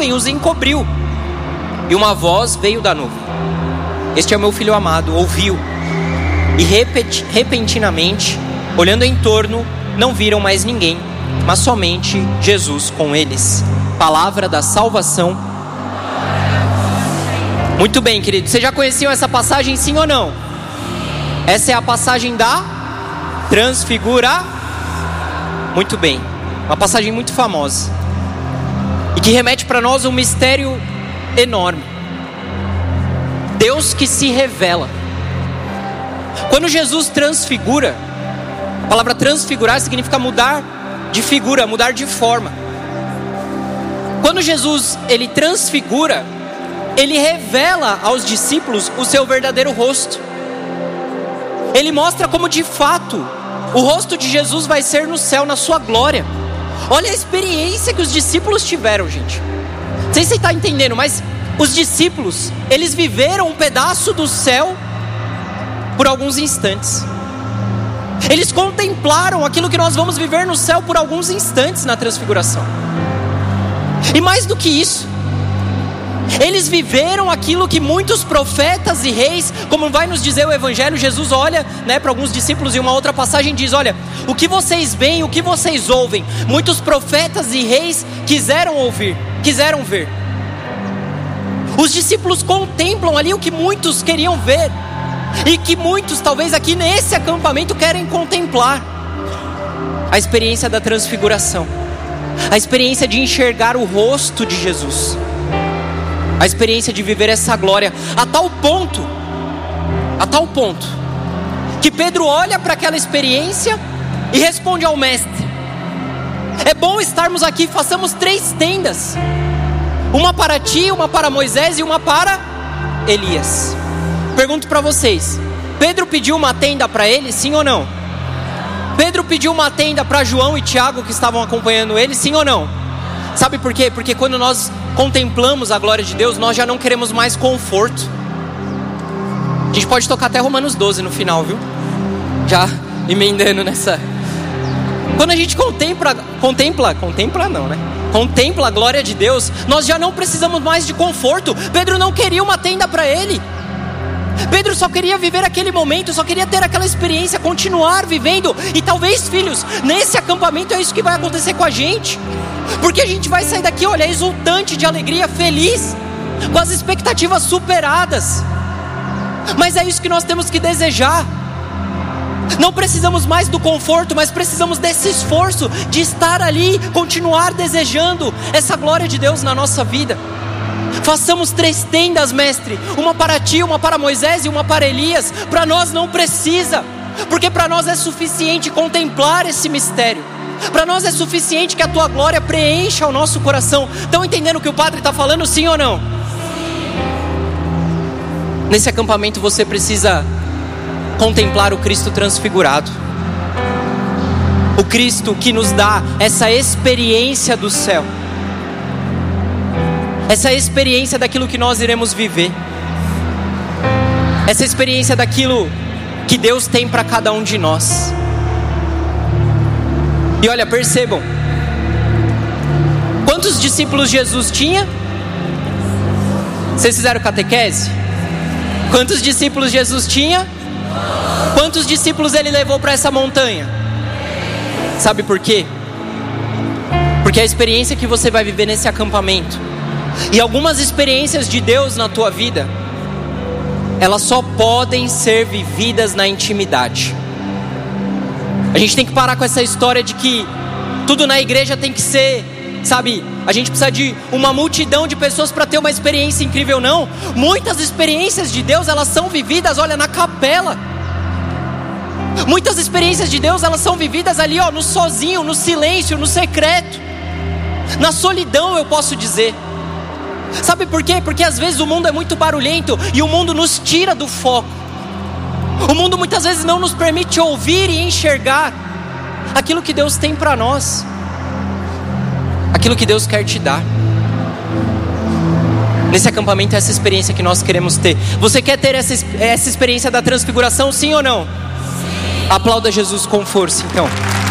nuvem os encobriu. E uma voz veio da nuvem: este é o meu filho amado, ouviu. E repentinamente, olhando em torno, não viram mais ninguém, mas somente Jesus com eles. Palavra da salvação. Muito bem, querido. Vocês já conheciam essa passagem, sim ou não? Essa é a passagem da Transfiguração. Muito bem. Uma passagem muito famosa. E que remete para nós um mistério enorme. Deus que se revela. Quando Jesus transfigura, a palavra transfigurar significa mudar de figura, mudar de forma. Quando Jesus ele transfigura, ele revela aos discípulos o seu verdadeiro rosto. Ele mostra como de fato o rosto de Jesus vai ser no céu, na sua glória. Olha a experiência que os discípulos tiveram, gente. Não sei se você está entendendo, mas os discípulos, eles viveram um pedaço do céu por alguns instantes. Eles contemplaram aquilo que nós vamos viver no céu por alguns instantes na transfiguração. E mais do que isso, eles viveram aquilo que muitos profetas e reis, como vai nos dizer o Evangelho, Jesus olha, para alguns discípulos, em uma outra passagem diz: olha, o que vocês veem, o que vocês ouvem, muitos profetas e reis quiseram ouvir, quiseram ver. Os discípulos contemplam ali o que muitos queriam ver, e que muitos, talvez aqui nesse acampamento, querem contemplar. A experiência da transfiguração, a experiência de enxergar o rosto de Jesus, a experiência de viver essa glória, a tal ponto, que Pedro olha para aquela experiência e responde ao mestre: é bom estarmos aqui, façamos 3 tendas, uma para ti, uma para Moisés e uma para Elias. Pergunto para vocês, Pedro pediu uma tenda para ele, sim ou não? Pedro pediu uma tenda para João e Tiago que estavam acompanhando ele, sim ou não? Sabe por quê? Porque quando nós contemplamos a glória de Deus, nós já não queremos mais conforto. A gente pode tocar até Romanos 12 no final, viu? Já emendando nessa. Quando a gente contempla a glória de Deus, nós já não precisamos mais de conforto. Pedro não queria uma tenda para ele. Pedro só queria viver aquele momento, só queria ter aquela experiência, continuar vivendo. E talvez, filhos, nesse acampamento é isso que vai acontecer com a gente. Porque a gente vai sair daqui, olha, exultante de alegria, feliz, com as expectativas superadas. Mas é isso que nós temos que desejar. Não precisamos mais do conforto, mas precisamos desse esforço de estar ali, continuar desejando essa glória de Deus na nossa vida. Façamos 3 tendas, mestre, uma para ti, uma para Moisés e uma para Elias. Para nós não precisa, porque para nós é suficiente contemplar esse mistério. Para nós é suficiente que a tua glória preencha o nosso coração. Estão entendendo o que o padre está falando, sim ou não? Nesse acampamento você precisa contemplar o Cristo transfigurado, o Cristo que nos dá essa experiência do céu, essa experiência daquilo que nós iremos viver, essa experiência daquilo que Deus tem para cada um de nós. E olha, percebam, quantos discípulos Jesus tinha? Vocês fizeram catequese? Quantos discípulos Jesus tinha? Quantos discípulos ele levou para essa montanha? Sabe por quê? Porque a experiência que você vai viver nesse acampamento, e algumas experiências de Deus na tua vida, elas só podem ser vividas na intimidade. A gente tem que parar com essa história de que tudo na igreja tem que ser, sabe, a gente precisa de uma multidão de pessoas para ter uma experiência incrível. Não, muitas experiências de Deus, elas são vividas, olha, na capela. Muitas experiências de Deus, elas são vividas ali, no sozinho, no silêncio, no secreto, na solidão, eu posso dizer. Sabe por quê? Porque às vezes o mundo é muito barulhento e o mundo nos tira do foco. O mundo muitas vezes não nos permite ouvir e enxergar aquilo que Deus tem para nós, aquilo que Deus quer te dar. Nesse acampamento é essa experiência que nós queremos ter. Você quer ter essa experiência da transfiguração, sim ou não? Sim. Aplauda Jesus com força, então.